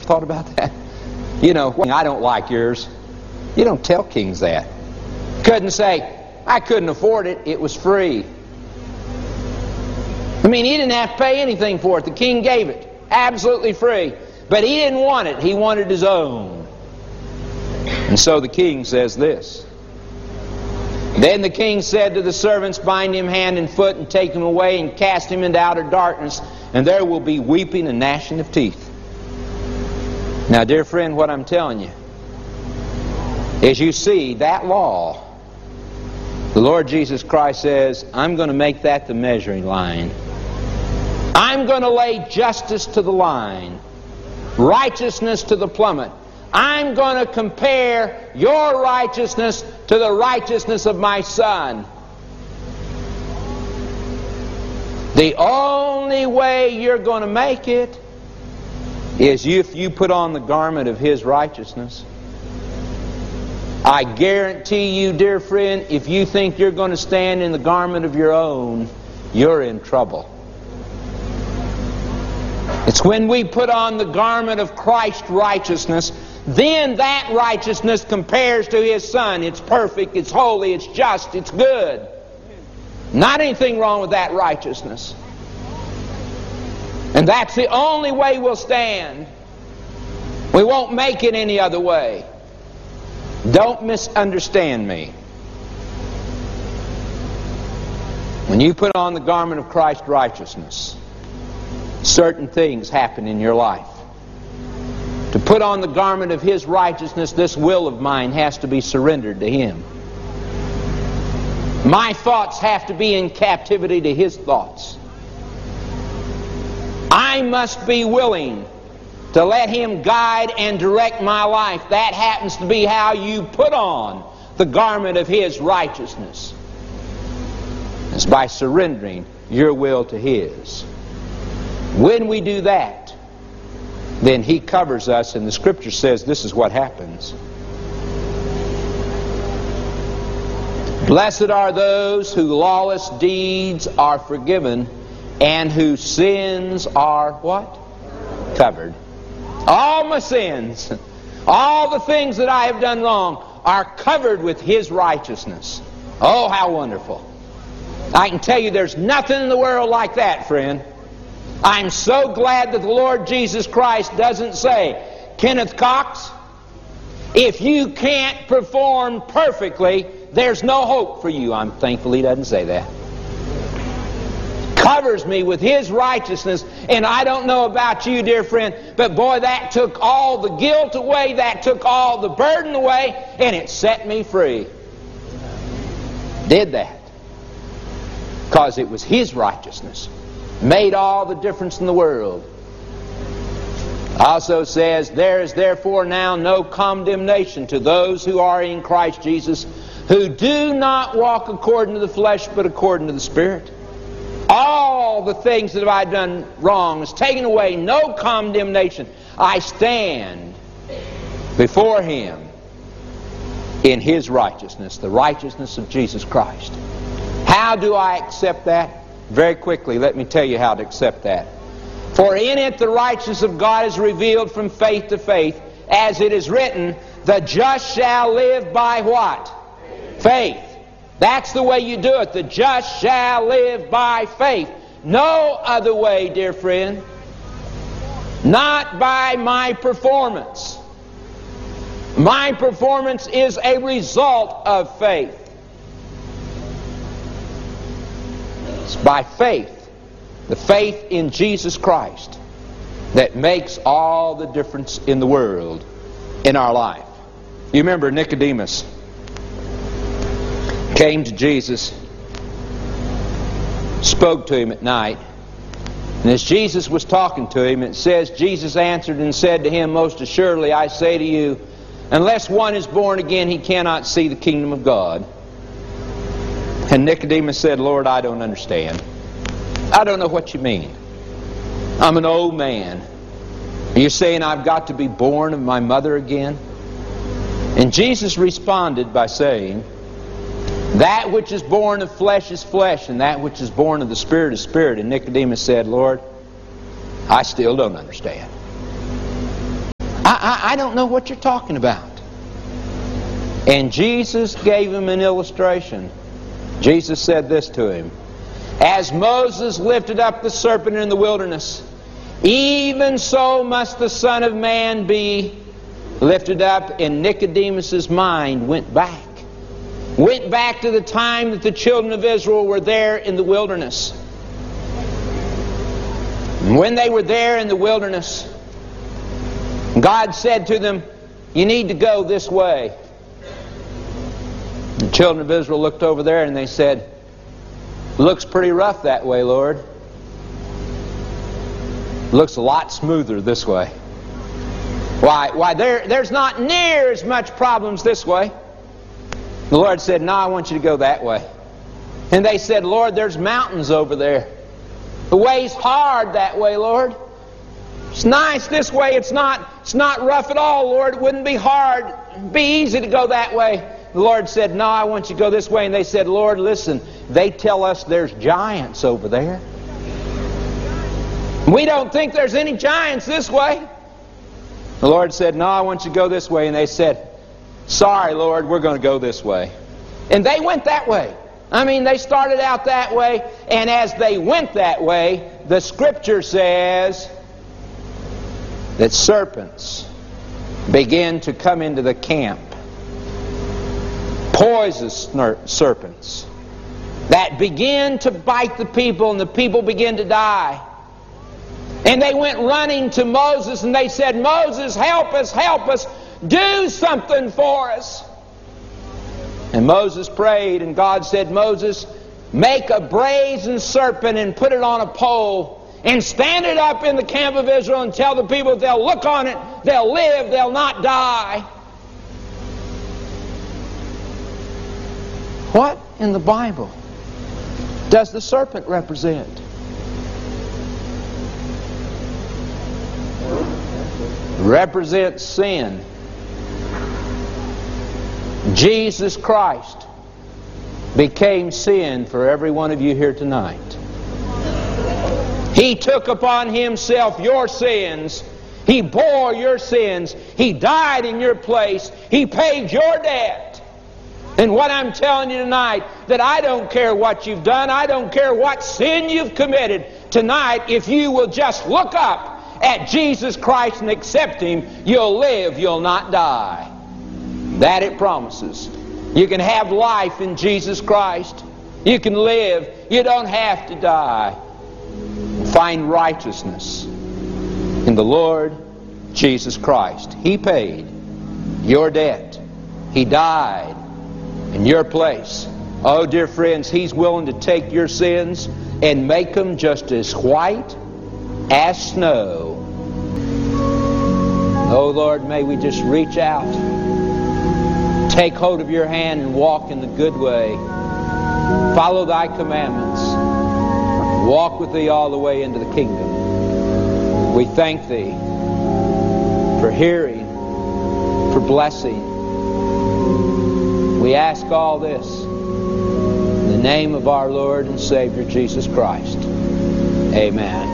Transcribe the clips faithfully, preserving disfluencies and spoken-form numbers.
thought about that? You know, I don't like yours. You don't tell kings that. Couldn't say, I couldn't afford it, it was free. I mean, he didn't have to pay anything for it. The king gave it. Absolutely free. But he didn't want it. He wanted his own. And so the king says this. Then the king said to the servants, bind him hand and foot and take him away and cast him into outer darkness, and there will be weeping and gnashing of teeth. Now, dear friend, what I'm telling you is, you see, that law, the Lord Jesus Christ says, I'm going to make that the measuring line. I'm going to lay justice to the line, righteousness to the plummet. I'm going to compare your righteousness to the righteousness of my Son. The only way you're going to make it is if you put on the garment of His righteousness. I guarantee you, dear friend, if you think you're going to stand in the garment of your own, you're in trouble. It's when we put on the garment of Christ's righteousness, then that righteousness compares to His Son. It's perfect, it's holy, it's just, it's good. Not anything wrong with that righteousness. And that's the only way we'll stand. We won't make it any other way. Don't misunderstand me. When you put on the garment of Christ's righteousness, certain things happen in your life. To put on the garment of His righteousness, this will of mine has to be surrendered to Him. My thoughts have to be in captivity to His thoughts. I must be willing to let Him guide and direct my life. That happens to be how you put on the garment of His righteousness. It's by surrendering your will to His. When we do that, then He covers us, and the Scripture says this is what happens. Blessed are those whose lawless deeds are forgiven, and whose sins are what? Covered. All my sins, all the things that I have done wrong are covered with His righteousness. Oh, how wonderful. I can tell you there's nothing in the world like that, friend. I'm so glad that the Lord Jesus Christ doesn't say, Kenneth Cox, if you can't perform perfectly, there's no hope for you. I'm thankful He doesn't say that. Covers me with His righteousness, and I don't know about you, dear friend, but boy, that took all the guilt away, that took all the burden away, and it set me free. Did that. Because it was His righteousness. Made all the difference in the world. Also says, there is therefore now no condemnation to those who are in Christ Jesus, who do not walk according to the flesh, but according to the Spirit. All the things that I've done wrong is taken away. No condemnation. I stand before Him in His righteousness, the righteousness of Jesus Christ. How do I accept that? Very quickly, let me tell you how to accept that. For in it the righteousness of God is revealed from faith to faith, as it is written, the just shall live by what? Faith. That's the way you do it. The just shall live by faith. No other way, dear friend. Not by my performance. My performance is a result of faith. It's by faith, the faith in Jesus Christ, that makes all the difference in the world in our life. You remember Nicodemus came to Jesus, spoke to Him at night, and as Jesus was talking to him, it says, Jesus answered and said to him, most assuredly I say to you, unless one is born again, he cannot see the kingdom of God. And Nicodemus said, Lord, I don't understand. I don't know what you mean. I'm an old man. Are you saying I've got to be born of my mother again? And Jesus responded by saying, that which is born of flesh is flesh, and that which is born of the Spirit is spirit. And Nicodemus said, Lord, I still don't understand. I, I don't know what you're talking about. And Jesus gave him an illustration. Jesus said this to him. As Moses lifted up the serpent in the wilderness, even so must the Son of Man be lifted up. And Nicodemus's mind went back. Went back to the time that the children of Israel were there in the wilderness. And when they were there in the wilderness, God said to them, you need to go this way. The children of Israel looked over there and they said, looks pretty rough that way, Lord. Looks a lot smoother this way. Why, why there, there's not near as much problems this way. The Lord said, no, I want you to go that way. And they said, Lord, there's mountains over there. The way's hard that way, Lord. It's nice this way. It's not, it's not rough at all, Lord. It wouldn't be hard. It'd be easy to go that way. The Lord said, no, I want you to go this way. And they said, Lord, listen, they tell us there's giants over there. We don't think there's any giants this way. The Lord said, no, I want you to go this way. And they said, sorry, Lord, we're going to go this way. And they went that way. I mean, they started out that way, and as they went that way, the Scripture says that serpents began to come into the camp. Poisonous serpents that began to bite the people, and the people began to die. And they went running to Moses, and they said, Moses, help us, help us, do something for us. And Moses prayed, and God said, Moses, make a brazen serpent and put it on a pole and stand it up in the camp of Israel and tell the people if they'll look on it, they'll live, they'll not die. What in the Bible does the serpent represent? It represents sin. Jesus Christ became sin for every one of you here tonight. He took upon Himself your sins. He bore your sins. He died in your place. He paid your debt. And what I'm telling you tonight, that I don't care what you've done, I don't care what sin you've committed, tonight, if you will just look up at Jesus Christ and accept Him, you'll live, you'll not die. That it promises. You can have life in Jesus Christ. You can live. You don't have to die. Find righteousness in the Lord Jesus Christ. He paid your debt. He died in your place. Oh, dear friends, He's willing to take your sins and make them just as white as snow. Oh, Lord, may we just reach out, take hold of your hand and walk in the good way. Follow Thy commandments. Walk with Thee all the way into the kingdom. We thank Thee for hearing, for blessing. We ask all this in the name of our Lord and Savior Jesus Christ. Amen.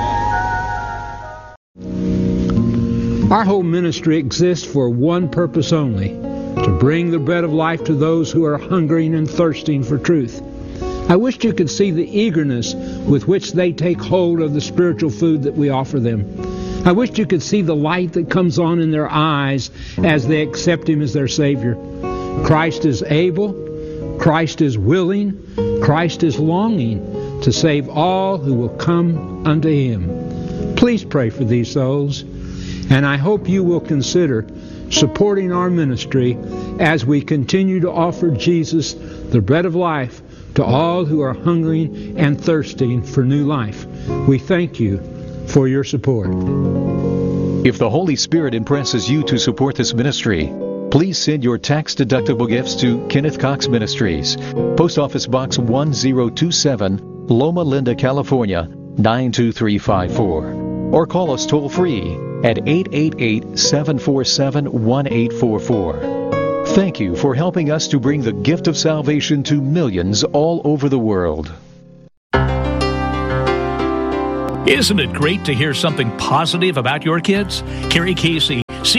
Our whole ministry exists for one purpose only: to bring the bread of life to those who are hungering and thirsting for truth. I wish you could see the eagerness with which they take hold of the spiritual food that we offer them. I wish you could see the light that comes on in their eyes as they accept Him as their Savior. Christ is able, Christ is willing, Christ is longing to save all who will come unto Him. Please pray for these souls, and I hope you will consider supporting our ministry as we continue to offer Jesus, the bread of life, to all who are hungering and thirsting for new life. We thank you for your support. If the Holy Spirit impresses you to support this ministry, please send your tax-deductible gifts to Kenneth Cox Ministries, Post Office Box one zero two seven, Loma Linda, California, nine two three five four. Or call us toll-free at eight eight eight, seven four seven, one eight four four. Thank you for helping us to bring the gift of salvation to millions all over the world. Isn't it great to hear something positive about your kids? Kerry Casey, C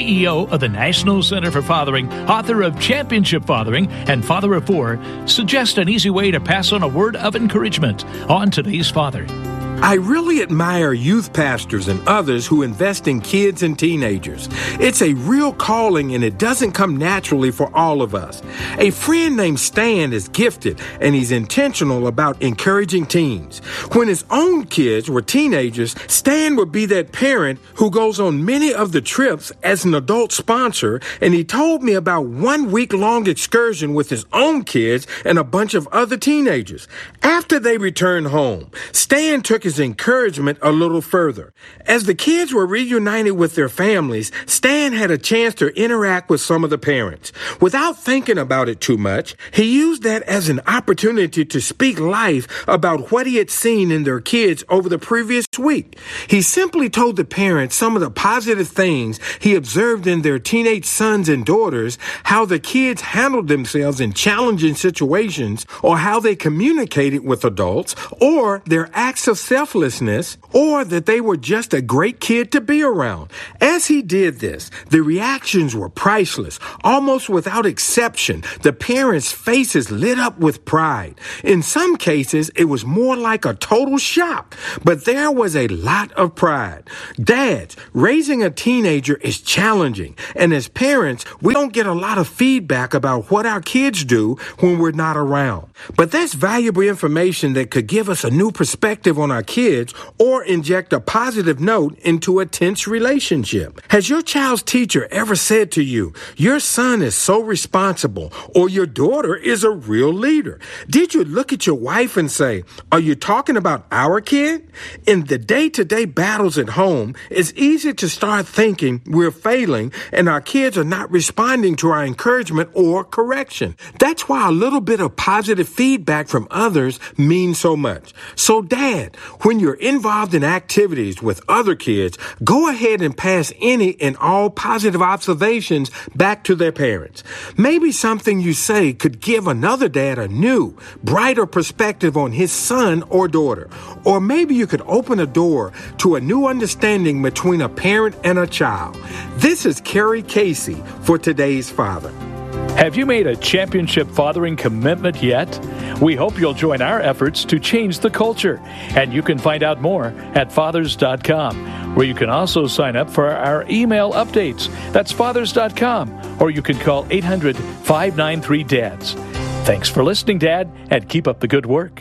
C E O of the National Center for Fathering, author of Championship Fathering and Father of Four, suggests an easy way to pass on a word of encouragement on today's father. I really admire youth pastors and others who invest in kids and teenagers. It's a real calling, and it doesn't come naturally for all of us. A friend named Stan is gifted, and he's intentional about encouraging teens. When his own kids were teenagers, Stan would be that parent who goes on many of the trips as an adult sponsor, and he told me about one week-long excursion with his own kids and a bunch of other teenagers. After they returned home, Stan took his encouragement a little further. As the kids were reunited with their families, Stan had a chance to interact with some of the parents. Without thinking about it too much, he used that as an opportunity to speak life about what he had seen in their kids over the previous week. He simply told the parents some of the positive things he observed in their teenage sons and daughters, how the kids handled themselves in challenging situations, or how they communicated with adults, or their acts of selflessness, or that they were just a great kid to be around. As he did this, the reactions were priceless. Almost without exception, the parents' faces lit up with pride. In some cases, it was more like a total shock, but there was a lot of pride. Dads, raising a teenager is challenging, and as parents, we don't get a lot of feedback about what our kids do when we're not around. But that's valuable information that could give us a new perspective on our kids or inject a positive note into a tense relationship. Has your child's teacher ever said to you, your son is so responsible, or your daughter is a real leader? Did you look at your wife and say, are you talking about our kid? In the day-to-day battles at home, it's easy to start thinking we're failing and our kids are not responding to our encouragement or correction. That's why a little bit of positive feedback from others means so much. So, Dad, when you're involved in activities with other kids, go ahead and pass any and all positive observations back to their parents. Maybe something you say could give another dad a new, brighter perspective on his son or daughter. Or maybe you could open a door to a new understanding between a parent and a child. This is Kerry Casey for Today's Father. Have you made a championship fathering commitment yet? We hope you'll join our efforts to change the culture. And you can find out more at fathers dot com, where you can also sign up for our email updates. That's fathers dot com, or you can call eight hundred, five nine three, D A D S. Thanks for listening, Dad, and keep up the good work.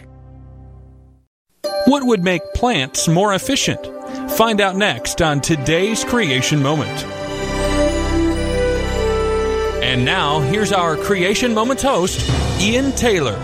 What would make plants more efficient? Find out next on Today's Creation Moment. And now, here's our Creation Moments host, Ian Taylor.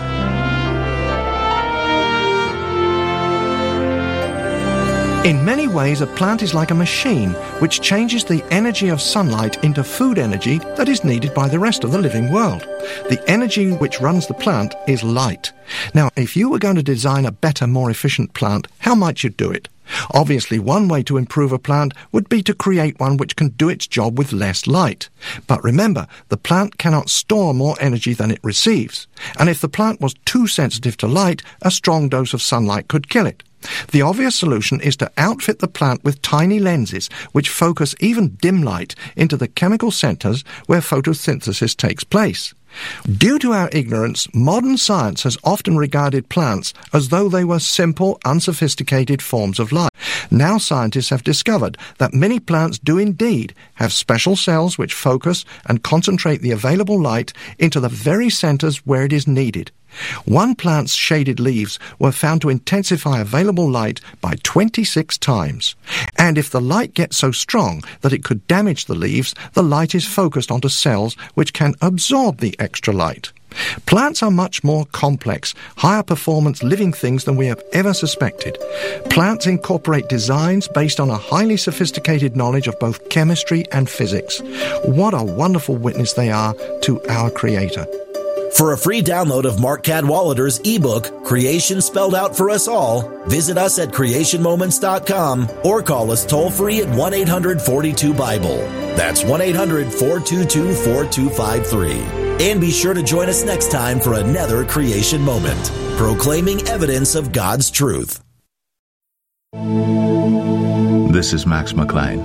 In many ways, a plant is like a machine which changes the energy of sunlight into food energy that is needed by the rest of the living world. The energy which runs the plant is light. Now, if you were going to design a better, more efficient plant, how might you do it? Obviously, one way to improve a plant would be to create one which can do its job with less light. But remember, the plant cannot store more energy than it receives. And if the plant was too sensitive to light, a strong dose of sunlight could kill it. The obvious solution is to outfit the plant with tiny lenses which focus even dim light into the chemical centers where photosynthesis takes place. Due to our ignorance, modern science has often regarded plants as though they were simple, unsophisticated forms of life. Now scientists have discovered that many plants do indeed have special cells which focus and concentrate the available light into the very centers where it is needed. One plant's shaded leaves were found to intensify available light by twenty-six times. And if the light gets so strong that it could damage the leaves, the light is focused onto cells which can absorb the extra light. Plants are much more complex, higher performance living things than we have ever suspected. Plants incorporate designs based on a highly sophisticated knowledge of both chemistry and physics. What a wonderful witness they are to our Creator. For a free download of Mark Cadwallader's ebook, Creation Spelled Out for Us All, visit us at creation moments dot com or call us toll-free at one eight hundred, four two, Bible. That's one eight hundred, four two two, four two five three. And be sure to join us next time for another Creation Moment, proclaiming evidence of God's truth. This is Max McLean.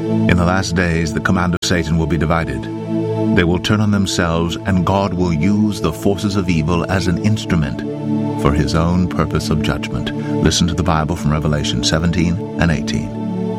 In the last days, the command of Satan will be divided. They will turn on themselves, and God will use the forces of evil as an instrument for his own purpose of judgment. Listen to the Bible from Revelation seventeen and eighteen.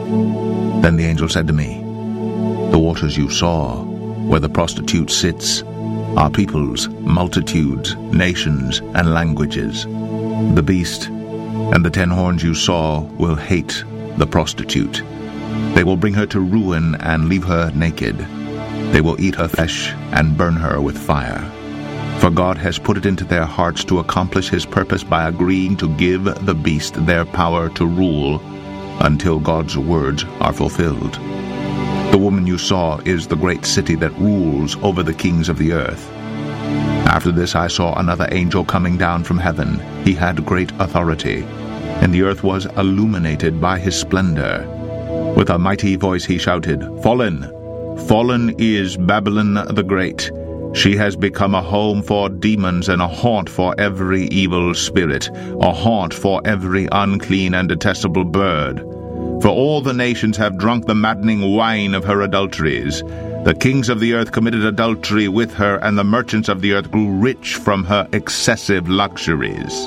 Then the angel said to me, "The waters you saw, where the prostitute sits, are peoples, multitudes, nations, and languages. The beast and the ten horns you saw will hate the prostitute. They will bring her to ruin and leave her naked. They will eat her flesh and burn her with fire. For God has put it into their hearts to accomplish his purpose by agreeing to give the beast their power to rule until God's words are fulfilled. The woman you saw is the great city that rules over the kings of the earth. After this I saw another angel coming down from heaven. He had great authority, and the earth was illuminated by his splendor. With a mighty voice he shouted, 'Fallen! Fallen is Babylon the Great. She has become a home for demons and a haunt for every evil spirit, a haunt for every unclean and detestable bird. For all the nations have drunk the maddening wine of her adulteries. The kings of the earth committed adultery with her, and the merchants of the earth grew rich from her excessive luxuries.'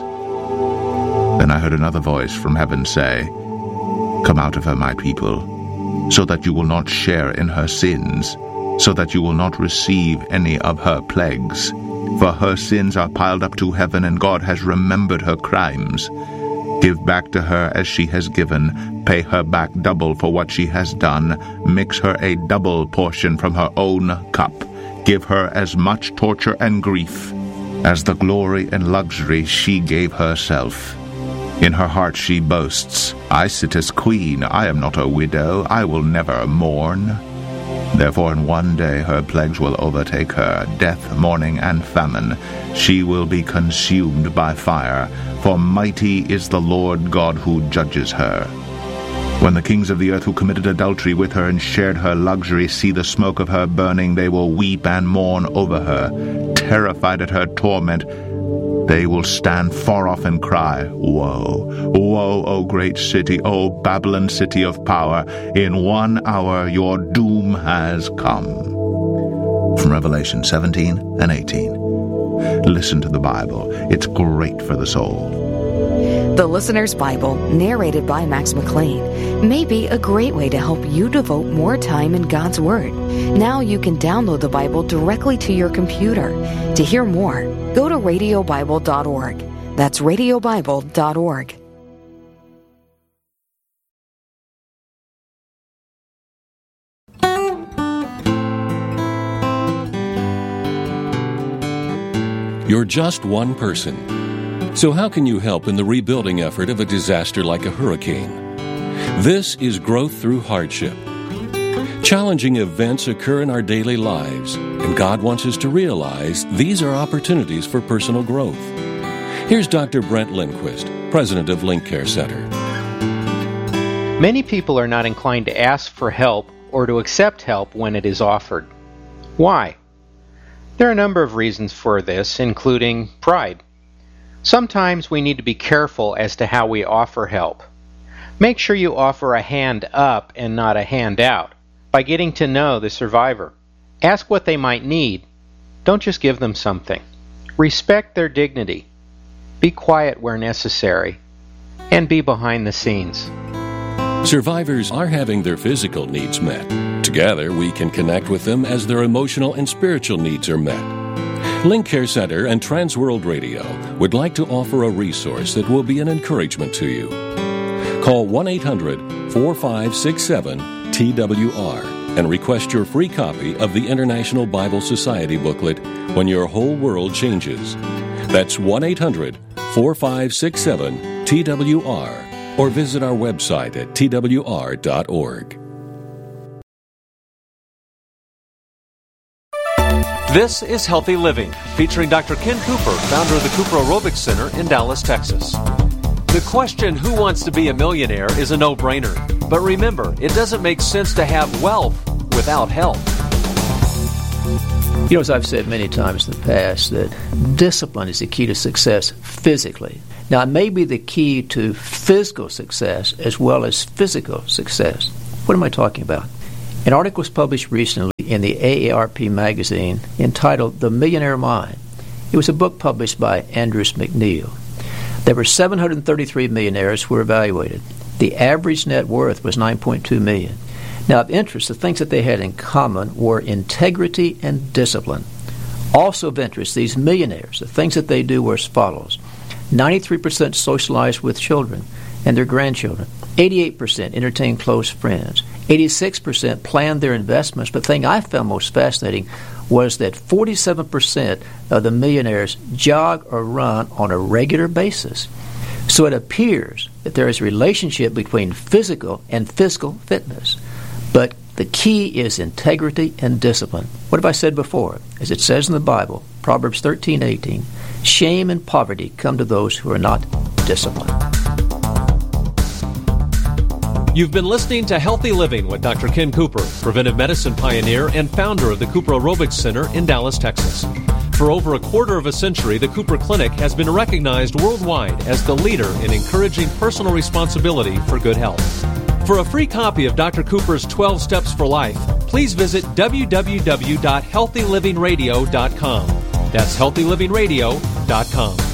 Then I heard another voice from heaven say, 'Come out of her, my people, so that you will not share in her sins, so that you will not receive any of her plagues. For her sins are piled up to heaven, and God has remembered her crimes. Give back to her as she has given. Pay her back double for what she has done. Mix her a double portion from her own cup. Give her as much torture and grief as the glory and luxury she gave herself. In her heart she boasts, I sit as queen. I am not a widow. I will never mourn. Therefore in one day her plagues will overtake her, death, mourning, and famine. She will be consumed by fire, for mighty is the Lord God who judges her. When the kings of the earth who committed adultery with her and shared her luxury see the smoke of her burning, they will weep and mourn over her. Terrified at her torment, they will stand far off and cry, Woe! Woe, O great city, O Babylon, city of power! In one hour your doom has come. From Revelation seventeen and eighteen. Listen to the Bible. It's great for the soul. The Listener's Bible, narrated by Max McLean, may be a great way to help you devote more time in God's Word. Now you can download the Bible directly to your computer. To hear more, go to radio bible dot org. That's radio bible dot org. You're just one person. So how can you help in the rebuilding effort of a disaster like a hurricane? This is growth through hardship. Challenging events occur in our daily lives, and God wants us to realize these are opportunities for personal growth. Here's Doctor Brent Lindquist, president of Link Care Center. Many people are not inclined to ask for help or to accept help when it is offered. Why? There are a number of reasons for this, including pride. Sometimes we need to be careful as to how we offer help. Make sure you offer a hand up and not a hand out by getting to know the survivor. Ask what they might need. Don't just give them something. Respect their dignity. Be quiet where necessary. And be behind the scenes. Survivors are having their physical needs met. Together, we can connect with them as their emotional and spiritual needs are met. Link Care Center and Transworld Radio would like to offer a resource that will be an encouragement to you. Call one eight hundred, four five six seven, T W R and request your free copy of the International Bible Society booklet, When Your Whole World Changes. That's one eight hundred, four five six seven, T W R or visit our website at T W R dot org. This is Healthy Living, featuring Doctor Ken Cooper, founder of the Cooper Aerobics Center in Dallas, Texas. The question, who wants to be a millionaire, is a no-brainer. But remember, it doesn't make sense to have wealth without health. You know, as I've said many times in the past, that discipline is the key to success physically. Now, it may be the key to physical success as well as physical success. What am I talking about? An article was published recently in the A A R P magazine entitled The Millionaire Mind. It was a book published by Andrews McNeil. There were seven hundred thirty-three millionaires who were evaluated. The average net worth was nine point two million dollars. Now, of interest, the things that they had in common were integrity and discipline. Also of interest, these millionaires, the things that they do were as follows. ninety-three percent socialized with children and their grandchildren. eighty-eight percent entertained close friends. eighty-six percent planned their investments. But the thing I found most fascinating was that forty-seven percent of the millionaires jog or run on a regular basis. So it appears that there is a relationship between physical and physical fitness. But the key is integrity and discipline. What have I said before? As it says in the Bible, Proverbs thirteen eighteen, shame and poverty come to those who are not disciplined. You've been listening to Healthy Living with Doctor Ken Cooper, preventive medicine pioneer and founder of the Cooper Aerobics Center in Dallas, Texas. For over a quarter of a century, the Cooper Clinic has been recognized worldwide as the leader in encouraging personal responsibility for good health. For a free copy of Doctor Cooper's twelve Steps for Life, please visit w w w dot healthy living radio dot com. That's healthy living radio dot com.